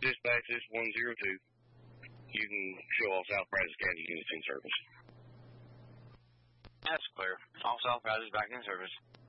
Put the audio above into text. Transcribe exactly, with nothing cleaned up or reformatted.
dispatch this one zero two. You can show all South Brazos County units in service. That's clear. All South Brazos back in service.